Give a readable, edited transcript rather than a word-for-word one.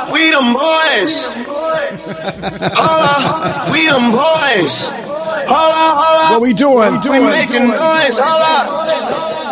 we them boys. Hold up, we them boys. Hold up, What we doing? we making noise. Hold up.